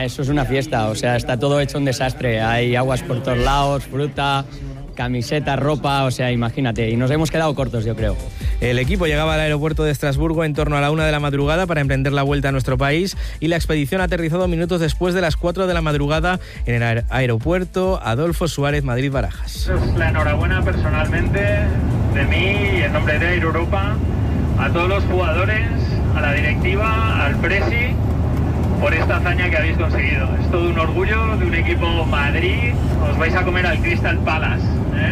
eso es una fiesta, o sea, está todo hecho un desastre. Hay aguas por todos lados, fruta, camisetas, ropa, o sea, imagínate. Y nos hemos quedado cortos, yo creo. El equipo llegaba al aeropuerto de Estrasburgo en torno a la 1 de la madrugada para emprender la vuelta a nuestro país y la expedición ha aterrizado minutos después de las 4 de la madrugada en el aeropuerto Adolfo Suárez Madrid-Barajas. La enhorabuena personalmente de mí y en nombre de Air Europa a todos los jugadores, a la directiva, al presi, por esta hazaña que habéis conseguido. Es todo un orgullo de un equipo Madrid, os vais a comer al Crystal Palace, ¿eh?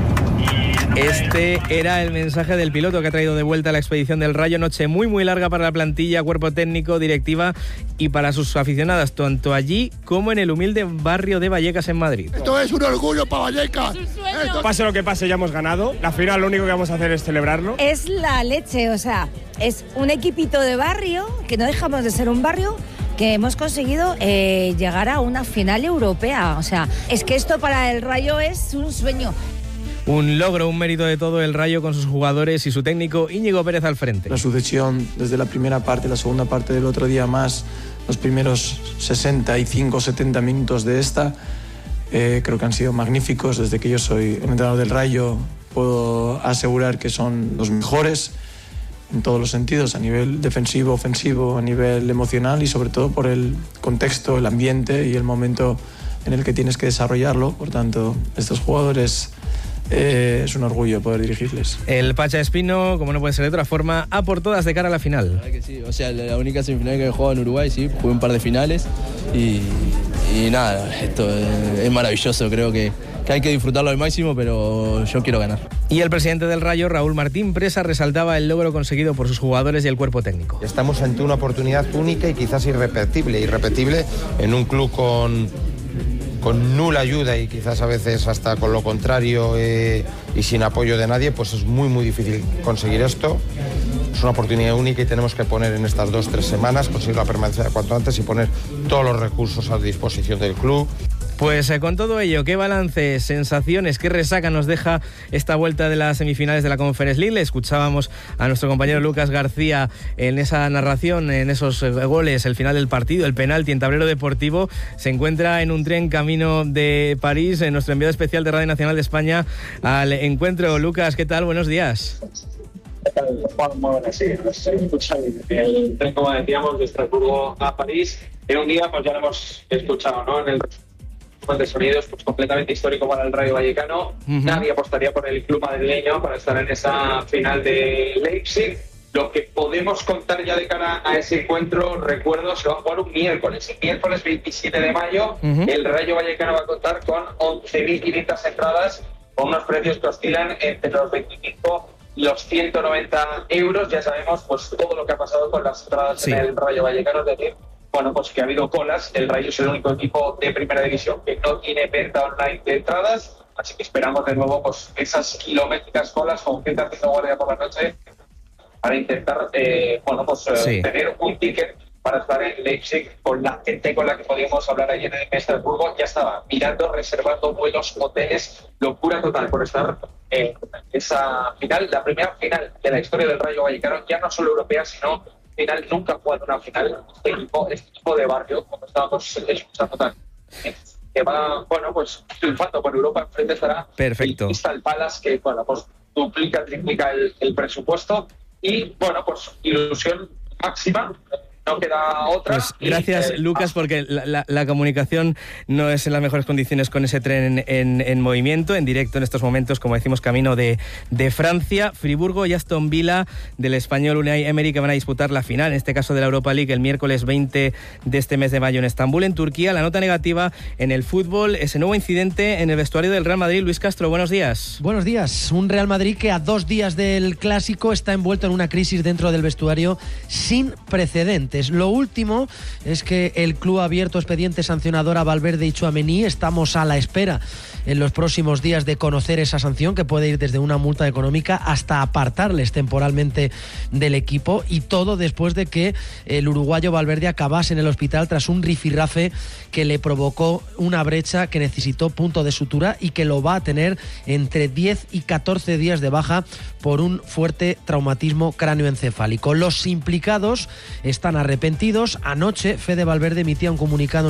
Este era el mensaje del piloto que ha traído de vuelta a la expedición del Rayo. Noche muy muy larga para la plantilla, cuerpo técnico, directiva y para sus aficionadas, tanto allí como en el humilde barrio de Vallecas en Madrid. Esto es un orgullo para Vallecas. Pase lo que pase, ya hemos ganado. La final lo único que vamos a hacer es celebrarlo. Es la leche, o sea, es un equipito de barrio, que no dejamos de ser un barrio, que hemos conseguido llegar a una final europea. O sea, es que esto para el Rayo es un sueño. Un logro, un mérito de todo el Rayo con sus jugadores y su técnico Íñigo Pérez al frente. La sucesión desde la primera parte, la segunda parte del otro día más, los primeros 65-70 minutos de esta, creo que han sido magníficos. Desde que yo soy el entrenador del Rayo puedo asegurar que son los mejores en todos los sentidos, a nivel defensivo, ofensivo, a nivel emocional y sobre todo por el contexto, el ambiente y el momento en el que tienes que desarrollarlo. Por tanto, estos jugadores... es un orgullo poder dirigirles. El Pacha Espino, como no puede ser de otra forma, a por todas de cara a la final. La verdad que sí, o sea, la única semifinal que he jugado en Uruguay, sí, jugué un par de finales y nada, esto es maravilloso, creo que hay que disfrutarlo al máximo, pero yo quiero ganar. Y el presidente del Rayo, Raúl Martín Presa, resaltaba el logro conseguido por sus jugadores y el cuerpo técnico. Estamos ante una oportunidad única y quizás irrepetible en un club con nula ayuda y quizás a veces hasta con lo contrario y sin apoyo de nadie, pues es muy muy difícil conseguir esto. Es una oportunidad única y tenemos que poner en estas 2-3 semanas, conseguir la permanencia cuanto antes y poner todos los recursos a disposición del club. Pues con todo ello, ¿qué balance, sensaciones, qué resaca nos deja esta vuelta de las semifinales de la Conference League? Le escuchábamos a nuestro compañero Lucas García en esa narración, en esos goles, el final del partido, el penalti en tablero deportivo. Se encuentra en un tren camino de París, nuestro enviado especial de Radio Nacional de España al encuentro. Lucas, ¿qué tal? Buenos días. ¿Qué tal, Juan? Muy buenas, sí. El tren, como decíamos, de Estrasburgo a París. En un día, pues ya lo hemos escuchado, ¿no? En el de sonidos, pues completamente histórico para el Rayo Vallecano. Nadie apostaría por el club madrileño para estar en esa final de Leipzig. Lo que podemos contar ya de cara a ese encuentro, recuerdo, se va a jugar un miércoles. El miércoles 27 de mayo, el Rayo Vallecano va a contar con 11.500 entradas, con unos precios que oscilan entre los 25 y los 190 euros. Ya sabemos pues todo lo que ha pasado con las entradas en el Rayo Vallecano, es decir, bueno, pues que ha habido colas. El Rayo es el único equipo de primera división que no tiene venta online de entradas, así que esperamos de nuevo pues esas kilométricas colas con gente haciendo guardia por la noche para intentar tener un ticket para estar en Leipzig. Con la gente con la que podíamos hablar ayer en Estrasburgo ya estaba mirando, reservando vuelos, hoteles, locura total por estar en esa final, la primera final de la historia del Rayo Vallecano, ya no solo europea, sino final. Nunca ha jugado una final este equipo de barrio, como estábamos escuchando también, que va, bueno, pues triunfando por Europa. Enfrente estará perfecto el Crystal Palace, que bueno, pues triplica el presupuesto y bueno, pues ilusión máxima. No queda otra. Pues gracias, Lucas, porque la comunicación no es en las mejores condiciones con ese tren en movimiento, en directo en estos momentos, como decimos, camino de Francia. Friburgo y Aston Villa del español Unai Emery, que van a disputar la final, en este caso de la Europa League, el miércoles 20 de este mes de mayo en Estambul, en Turquía. La nota negativa en el fútbol, ese nuevo incidente en el vestuario del Real Madrid. Luis Castro, buenos días. Buenos días. Un Real Madrid que a 2 días del Clásico está envuelto en una crisis dentro del vestuario sin precedentes. Lo último es que el club ha abierto expediente sancionador a Valverde y Tchouaméni. Estamos a la espera en los próximos días de conocer esa sanción, que puede ir desde una multa económica hasta apartarles temporalmente del equipo, y todo después de que el uruguayo Valverde acabase en el hospital tras un rifirrafe que le provocó una brecha que necesitó punto de sutura y que lo va a tener entre 10 y 14 días de baja por un fuerte traumatismo cráneoencefálico. Los implicados están arrepentidos. Anoche Fede Valverde emitía un comunicado